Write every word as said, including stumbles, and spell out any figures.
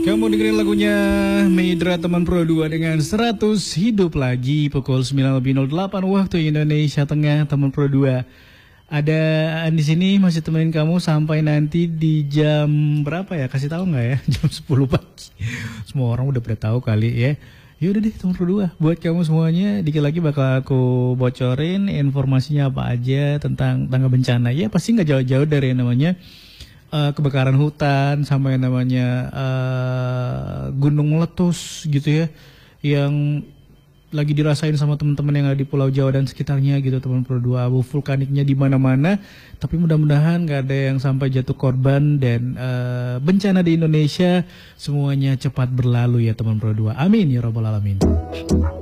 Kamu dengerin lagunya Medra Teman Pro dua dengan seratus hidup lagi pukul sembilan lebih nol delapan waktu Indonesia Tengah. Teman Pro dua ada di sini masih temenin kamu sampai nanti di jam berapa ya? Kasih tahu nggak ya? Jam sepuluh pagi. Semua orang udah pada tahu kali ya. Ya udah deh Teman Pro dua buat kamu semuanya. Dikit lagi bakal aku bocorin informasinya apa aja tentang tangga bencana. Ya pasti nggak jauh-jauh dari yang namanya Uh, kebakaran hutan sampai namanya uh, gunung meletus gitu ya, yang lagi dirasain sama teman-teman yang ada di Pulau Jawa dan sekitarnya gitu Teman Pro dua. Abu vulkaniknya di mana-mana, tapi mudah-mudahan gak ada yang sampai jatuh korban dan uh, bencana di Indonesia semuanya cepat berlalu ya Teman Pro dua. Amin ya robbal alamin.